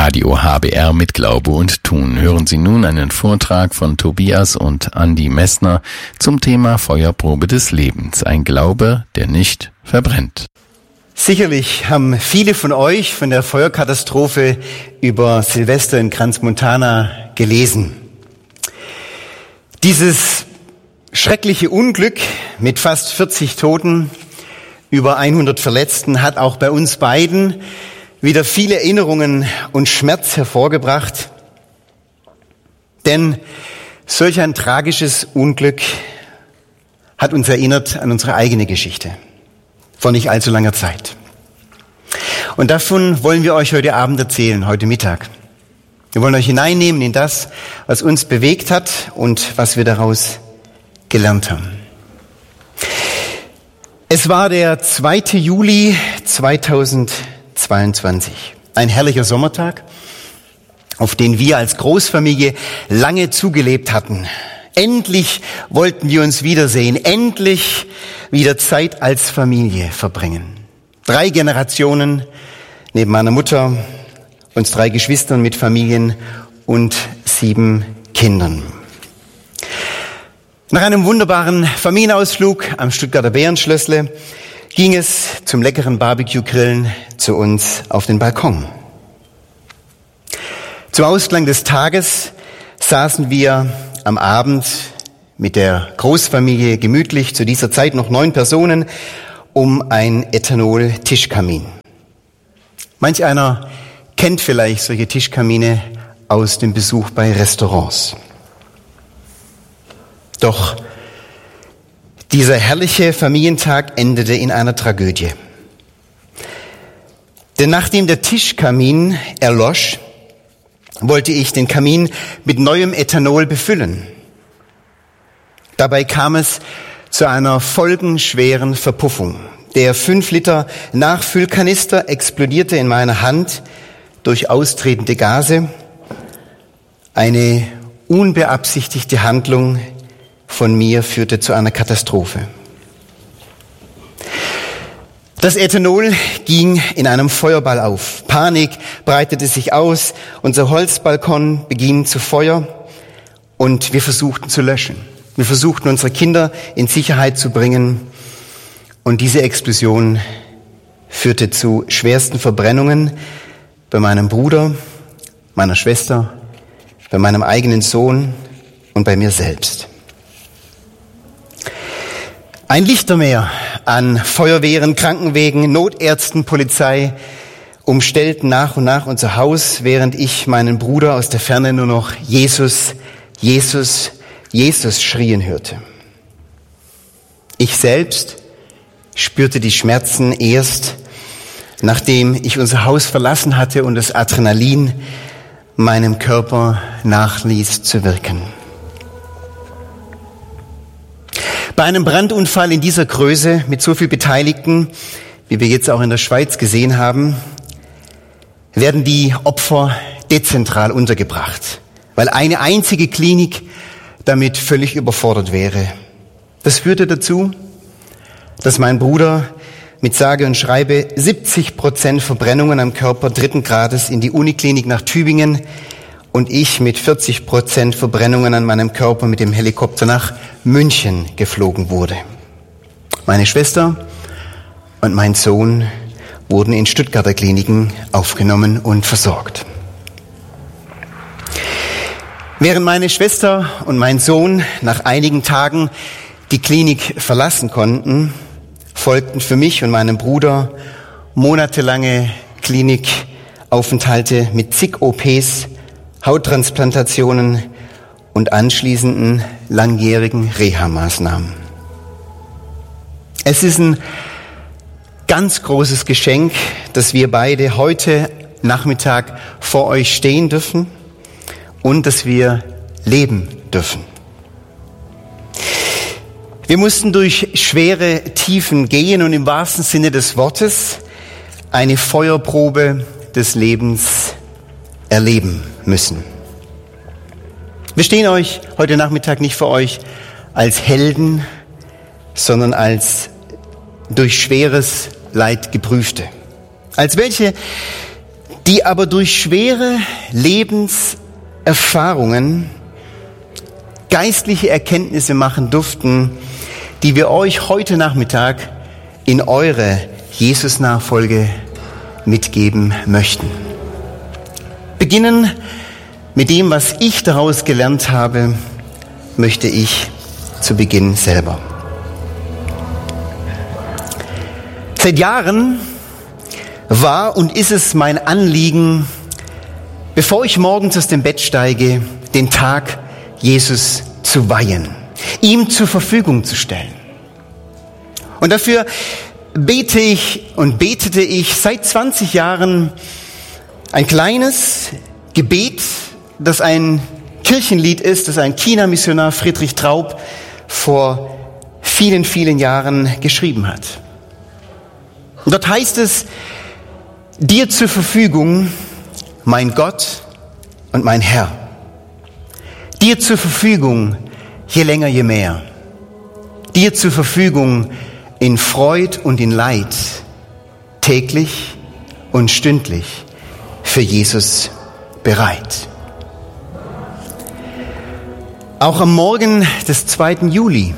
Radio HBR mit Glaube und Tun. Hören Sie nun einen Vortrag von Tobias und Andi Messner zum Thema Feuerprobe des Lebens. Ein Glaube, der nicht verbrennt. Sicherlich haben viele von euch von der Feuerkatastrophe über Silvester in Crans-Montana gelesen. Dieses schreckliche Unglück mit fast 40 Toten, über 100 Verletzten hat auch bei uns beiden wieder viele Erinnerungen und Schmerz hervorgebracht. Denn solch ein tragisches Unglück hat uns erinnert an unsere eigene Geschichte vor nicht allzu langer Zeit. Und davon wollen wir euch heute Abend erzählen, heute Mittag. Wir wollen euch hineinnehmen in das, was uns bewegt hat und was wir daraus gelernt haben. Es war der 2. Juli 2022. Ein herrlicher Sommertag, auf den wir als Großfamilie lange zugelebt hatten. Endlich wollten wir uns wiedersehen, endlich wieder Zeit als Familie verbringen. 3 Generationen neben meiner Mutter, uns 3 Geschwistern mit Familien und 7 Kindern. Nach einem wunderbaren Familienausflug am Stuttgarter Bärenschlössle ging es zum leckeren Barbecue-Grillen zu uns auf den Balkon. Zum Ausklang des Tages saßen wir am Abend mit der Großfamilie gemütlich, zu dieser Zeit noch 9 Personen, um ein Ethanol-Tischkamin. Manch einer kennt vielleicht solche Tischkamine aus dem Besuch bei Restaurants. Doch dieser herrliche Familientag endete in einer Tragödie. Denn nachdem der Tischkamin erlosch, wollte ich den Kamin mit neuem Ethanol befüllen. Dabei kam es zu einer folgenschweren Verpuffung. Der 5 Liter Nachfüllkanister explodierte in meiner Hand durch austretende Gase. Eine unbeabsichtigte Handlung von mir führte zu einer Katastrophe. Das Ethanol ging in einem Feuerball auf. Panik breitete sich aus. Unser Holzbalkon beging zu Feuer und wir versuchten zu löschen. Wir versuchten, unsere Kinder in Sicherheit zu bringen. Und diese Explosion führte zu schwersten Verbrennungen bei meinem Bruder, meiner Schwester, bei meinem eigenen Sohn und bei mir selbst. Ein Lichtermeer an Feuerwehren, Krankenwägen, Notärzten, Polizei umstellten nach und nach unser Haus, während ich meinen Bruder aus der Ferne nur noch Jesus, Jesus, Jesus schrien hörte. Ich selbst spürte die Schmerzen erst, nachdem ich unser Haus verlassen hatte und das Adrenalin meinem Körper nachließ zu wirken. Bei einem Brandunfall in dieser Größe mit so viel Beteiligten, wie wir jetzt auch in der Schweiz gesehen haben, werden die Opfer dezentral untergebracht, weil eine einzige Klinik damit völlig überfordert wäre. Das führte dazu, dass mein Bruder mit sage und schreibe 70% Verbrennungen am Körper 3. Grades in die Uniklinik nach Tübingen und ich mit 40% Verbrennungen an meinem Körper mit dem Helikopter nach München geflogen wurde. Meine Schwester und mein Sohn wurden in Stuttgarter Kliniken aufgenommen und versorgt. Während meine Schwester und mein Sohn nach einigen Tagen die Klinik verlassen konnten, folgten für mich und meinen Bruder monatelange Klinikaufenthalte mit zig OPs, Hauttransplantationen und anschließenden langjährigen Reha-Maßnahmen. Es ist ein ganz großes Geschenk, dass wir beide heute Nachmittag vor euch stehen dürfen und dass wir leben dürfen. Wir mussten durch schwere Tiefen gehen und im wahrsten Sinne des Wortes eine Feuerprobe des Lebens erleben müssen. Wir stehen euch heute Nachmittag nicht vor euch als Helden, sondern als durch schweres Leid geprüfte. Als welche, die aber durch schwere Lebenserfahrungen geistliche Erkenntnisse machen durften, die wir euch heute Nachmittag in eure Jesus-Nachfolge mitgeben möchten. Beginnen mit dem, was ich daraus gelernt habe, möchte ich zu Beginn selber. Seit Jahren war und ist es mein Anliegen, bevor ich morgens aus dem Bett steige, den Tag Jesus zu weihen, ihm zur Verfügung zu stellen. Und dafür bete ich und betete ich seit 20 Jahren ein kleines Gebet, das ein Kirchenlied ist, das ein China-Missionar Friedrich Traub vor vielen, vielen Jahren geschrieben hat. Und dort heißt es: Dir zur Verfügung, mein Gott und mein Herr. Dir zur Verfügung, je länger, je mehr. Dir zur Verfügung in Freud und in Leid, täglich und stündlich für Jesus bereit. Auch am Morgen des 2. Juli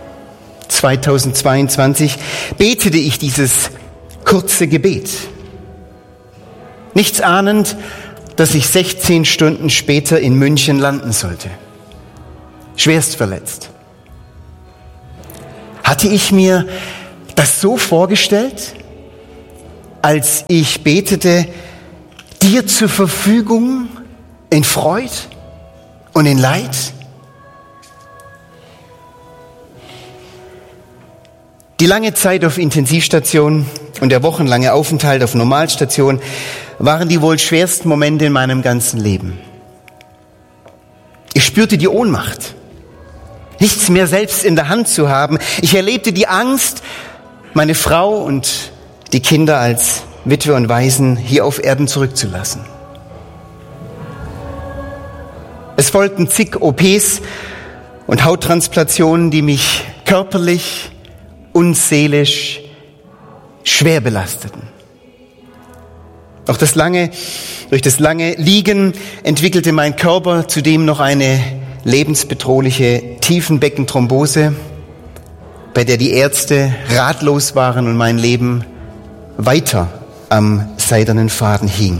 2022 betete ich dieses kurze Gebet. Nichts ahnend, dass ich 16 Stunden später in München landen sollte. Schwerst verletzt. Hatte ich mir das so vorgestellt, als ich betete, dir zur Verfügung in Freud und in Leid? Die lange Zeit auf Intensivstation und der wochenlange Aufenthalt auf Normalstation waren die wohl schwersten Momente in meinem ganzen Leben. Ich spürte die Ohnmacht, nichts mehr selbst in der Hand zu haben. Ich erlebte die Angst, meine Frau und die Kinder als Witwe und Waisen hier auf Erden zurückzulassen. Es folgten zig OPs und Hauttransplantationen, die mich körperlich und seelisch schwer belasteten. Durch das lange Liegen entwickelte mein Körper zudem noch eine lebensbedrohliche Tiefenbeckenthrombose, bei der die Ärzte ratlos waren und mein Leben weiter am seidernen Faden hing.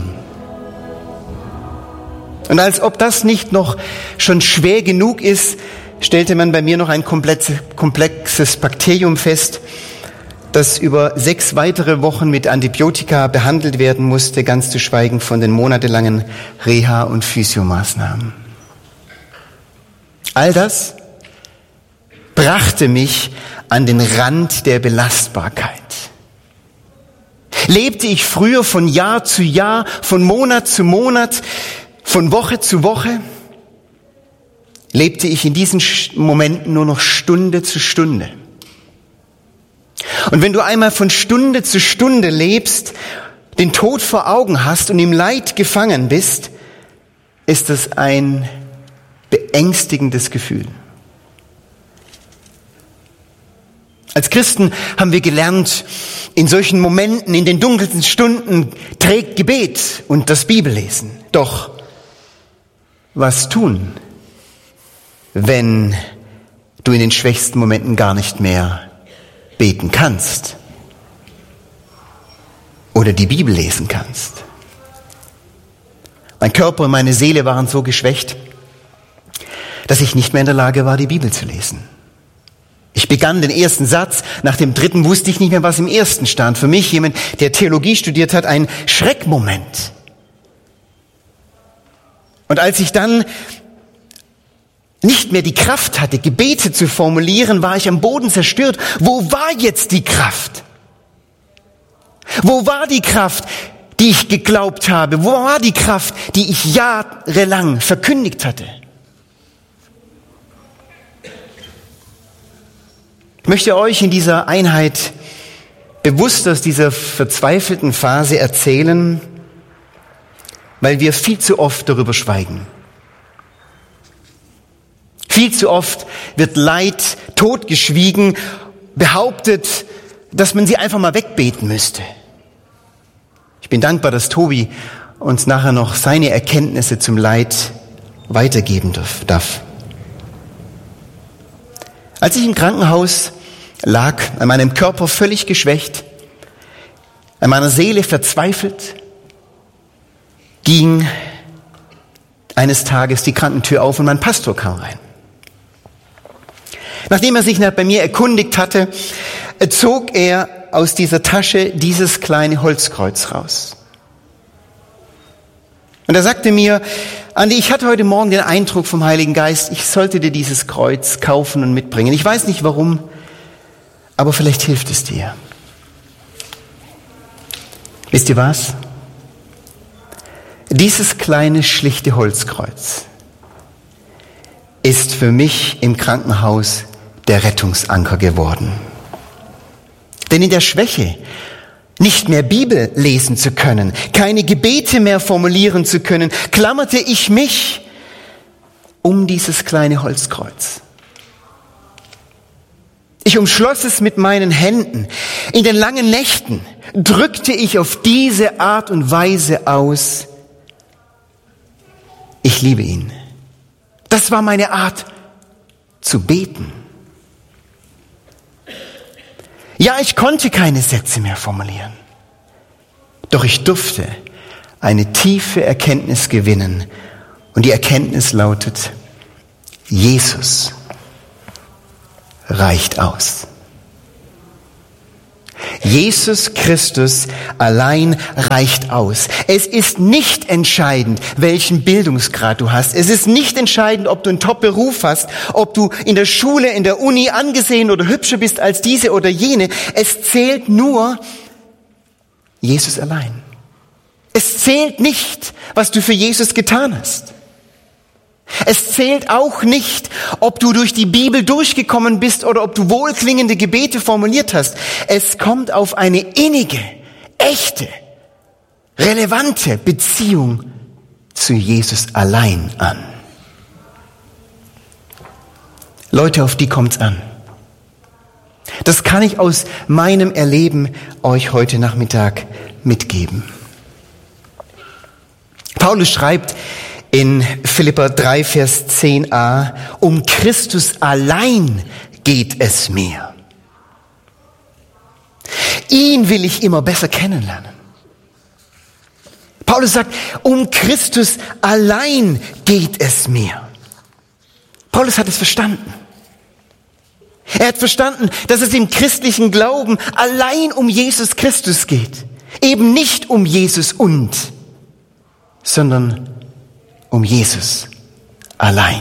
Und als ob das nicht noch schon schwer genug ist, stellte man bei mir noch ein komplexes Bakterium fest, das über 6 weitere Wochen mit Antibiotika behandelt werden musste, ganz zu schweigen von den monatelangen Reha- und Physiomaßnahmen. All das brachte mich an den Rand der Belastbarkeit. Lebte ich früher von Jahr zu Jahr, von Monat zu Monat, von Woche zu Woche, lebte ich in diesen Momenten nur noch Stunde zu Stunde. Und wenn du einmal von Stunde zu Stunde lebst, den Tod vor Augen hast und im Leid gefangen bist, ist es ein beängstigendes Gefühl. Als Christen haben wir gelernt, in solchen Momenten, in den dunkelsten Stunden, trägt Gebet und das Bibellesen. Doch was tun, wenn du in den schwächsten Momenten gar nicht mehr beten kannst oder die Bibel lesen kannst? Mein Körper und meine Seele waren so geschwächt, dass ich nicht mehr in der Lage war, die Bibel zu lesen. Ich begann den ersten Satz, nach dem dritten wusste ich nicht mehr, was im ersten stand. Für mich, jemand, der Theologie studiert hat, ein Schreckmoment. Und als ich dann nicht mehr die Kraft hatte, Gebete zu formulieren, war ich am Boden zerstört. Wo war jetzt die Kraft? Wo war die Kraft, die ich geglaubt habe? Wo war die Kraft, die ich jahrelang verkündigt hatte? Ich möchte euch in dieser Einheit bewusst aus dieser verzweifelten Phase erzählen, weil wir viel zu oft darüber schweigen. Viel zu oft wird Leid totgeschwiegen, behauptet, dass man sie einfach mal wegbeten müsste. Ich bin dankbar, dass Tobi uns nachher noch seine Erkenntnisse zum Leid weitergeben darf. Als ich im Krankenhaus lag, an meinem Körper völlig geschwächt, an meiner Seele verzweifelt, ging eines Tages die Krankentür auf und mein Pastor kam rein. Nachdem er sich bei mir erkundigt hatte, zog er aus dieser Tasche dieses kleine Holzkreuz raus. Und er sagte mir: Andi, ich hatte heute Morgen den Eindruck vom Heiligen Geist, ich sollte dir dieses Kreuz kaufen und mitbringen. Ich weiß nicht warum, aber vielleicht hilft es dir. Wisst ihr was? Dieses kleine, schlichte Holzkreuz ist für mich im Krankenhaus der Rettungsanker geworden. Denn in der Schwäche, nicht mehr Bibel lesen zu können, keine Gebete mehr formulieren zu können, klammerte ich mich um dieses kleine Holzkreuz. Ich umschloss es mit meinen Händen. In den langen Nächten drückte ich auf diese Art und Weise aus: Ich liebe ihn. Das war meine Art zu beten. Ja, ich konnte keine Sätze mehr formulieren. Doch ich durfte eine tiefe Erkenntnis gewinnen. Und die Erkenntnis lautet: Jesus reicht aus. Jesus Christus allein reicht aus. Es ist nicht entscheidend, welchen Bildungsgrad du hast. Es ist nicht entscheidend, ob du einen Top-Beruf hast, ob du in der Schule, in der Uni angesehen oder hübscher bist als diese oder jene. Es zählt nur Jesus allein. Es zählt nicht, was du für Jesus getan hast. Es zählt auch nicht, ob du durch die Bibel durchgekommen bist oder ob du wohlklingende Gebete formuliert hast. Es kommt auf eine innige, echte, relevante Beziehung zu Jesus allein an. Leute, auf die kommt's an. Das kann ich aus meinem Erleben euch heute Nachmittag mitgeben. Paulus schreibt in Philipper 3, Vers 10a: Um Christus allein geht es mir. Ihn will ich immer besser kennenlernen. Paulus sagt, um Christus allein geht es mir. Paulus hat es verstanden. Er hat verstanden, dass es im christlichen Glauben allein um Jesus Christus geht. Eben nicht um Jesus sondern um Jesus allein.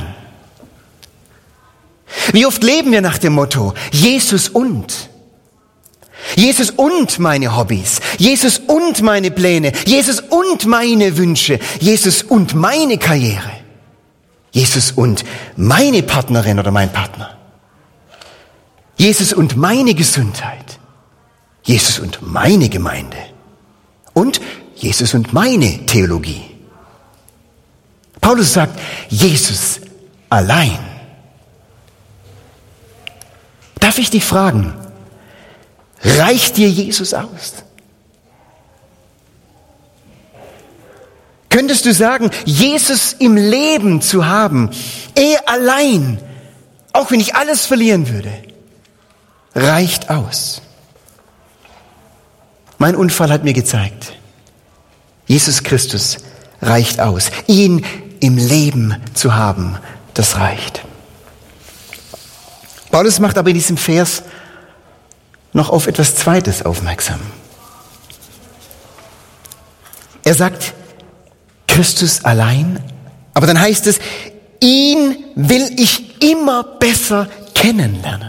Wie oft leben wir nach dem Motto: Jesus und. Jesus und meine Hobbys. Jesus und meine Pläne. Jesus und meine Wünsche. Jesus und meine Karriere. Jesus und meine Partnerin oder mein Partner. Jesus und meine Gesundheit. Jesus und meine Gemeinde. Und Jesus und meine Theologie. Paulus sagt, Jesus allein. Darf ich dich fragen, reicht dir Jesus aus? Könntest du sagen, Jesus im Leben zu haben, er allein, auch wenn ich alles verlieren würde, reicht aus? Mein Unfall hat mir gezeigt, Jesus Christus reicht aus. Ihn im Leben zu haben, das reicht. Paulus macht aber in diesem Vers noch auf etwas Zweites aufmerksam. Er sagt, Christus allein, aber dann heißt es, ihn will ich immer besser kennenlernen.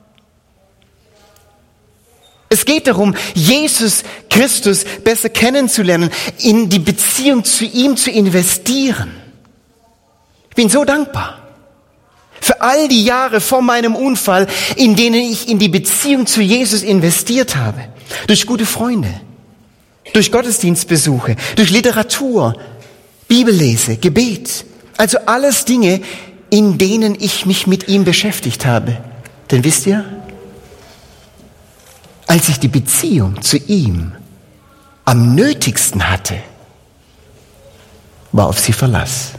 Es geht darum, Jesus Christus besser kennenzulernen, in die Beziehung zu ihm zu investieren. Ich bin so dankbar für all die Jahre vor meinem Unfall, in denen ich in die Beziehung zu Jesus investiert habe. Durch gute Freunde, durch Gottesdienstbesuche, durch Literatur, Bibellese, Gebet. Also alles Dinge, in denen ich mich mit ihm beschäftigt habe. Denn wisst ihr, als ich die Beziehung zu ihm am nötigsten hatte, war auf sie Verlass.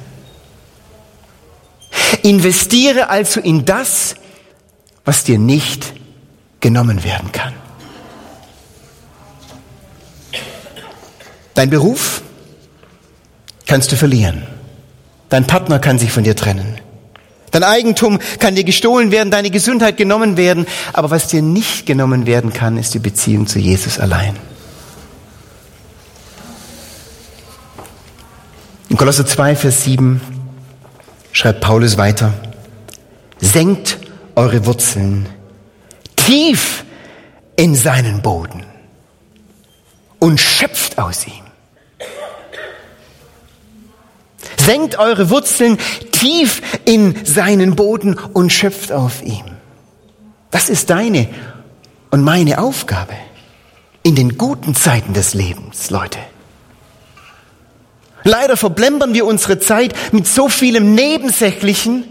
Investiere also in das, was dir nicht genommen werden kann. Dein Beruf kannst du verlieren. Dein Partner kann sich von dir trennen. Dein Eigentum kann dir gestohlen werden, deine Gesundheit genommen werden. Aber was dir nicht genommen werden kann, ist die Beziehung zu Jesus allein. In Kolosser 2, Vers 7 schreibt Paulus weiter: Senkt eure Wurzeln tief in seinen Boden und schöpft aus ihm. Senkt eure Wurzeln tief in seinen Boden und schöpft auf ihm. Das ist deine und meine Aufgabe in den guten Zeiten des Lebens, Leute. Leider verblempern wir unsere Zeit mit so vielem Nebensächlichen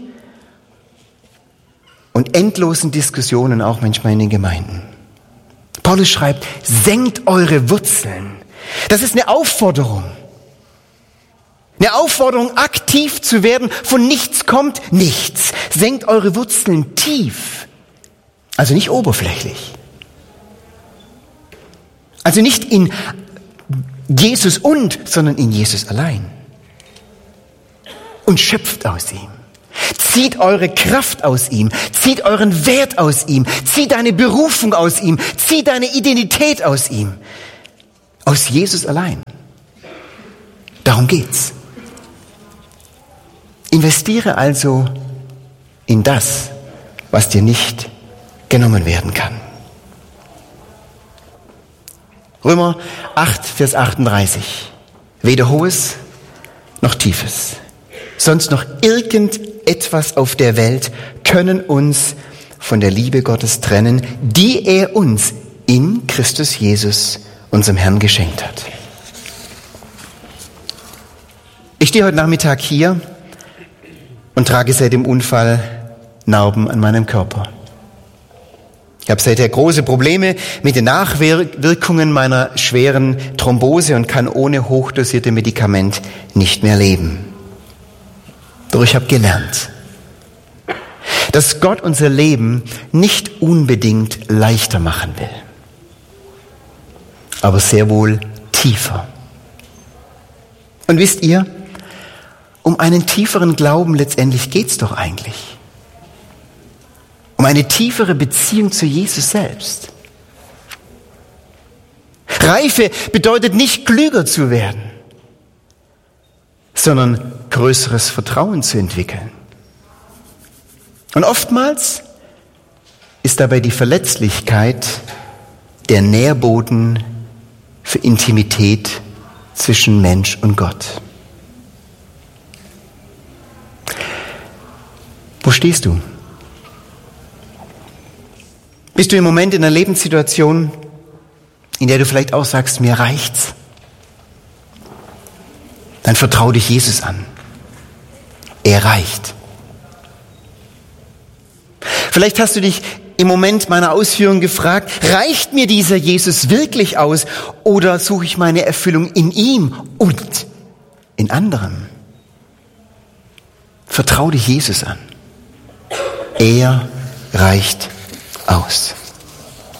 und endlosen Diskussionen, auch manchmal in den Gemeinden. Paulus schreibt, senkt eure Wurzeln. Das ist eine Aufforderung. Eine Aufforderung, aktiv zu werden. Von nichts kommt nichts. Senkt eure Wurzeln tief. Also nicht oberflächlich. Also nicht in Jesus sondern in Jesus allein. Und schöpft aus ihm. Zieht eure Kraft aus ihm. Zieht euren Wert aus ihm. Zieht deine Berufung aus ihm. Zieht deine Identität aus ihm. Aus Jesus allein. Darum geht's. Investiere also in das, was dir nicht genommen werden kann. Römer 8, Vers 38. Weder Hohes noch Tiefes, sonst noch irgendetwas auf der Welt können uns von der Liebe Gottes trennen, die er uns in Christus Jesus, unserem Herrn, geschenkt hat. Ich stehe heute Nachmittag hier und trage seit dem Unfall Narben an meinem Körper. Ich habe seither große Probleme mit den Nachwirkungen meiner schweren Thrombose und kann ohne hochdosierte Medikament nicht mehr leben. Doch ich habe gelernt, dass Gott unser Leben nicht unbedingt leichter machen will, aber sehr wohl tiefer. Und wisst ihr, um einen tieferen Glauben letztendlich geht's doch eigentlich. Um eine tiefere Beziehung zu Jesus selbst. Reife bedeutet nicht klüger zu werden, sondern größeres Vertrauen zu entwickeln. Und oftmals ist dabei die Verletzlichkeit der Nährboden für Intimität zwischen Mensch und Gott. Wo stehst du? Bist du im Moment in einer Lebenssituation, in der du vielleicht auch sagst, mir reicht's? Dann vertrau dich Jesus an. Er reicht. Vielleicht hast du dich im Moment meiner Ausführung gefragt, reicht mir dieser Jesus wirklich aus oder suche ich meine Erfüllung in ihm und in anderen? Vertrau dich Jesus an. Er reicht aus.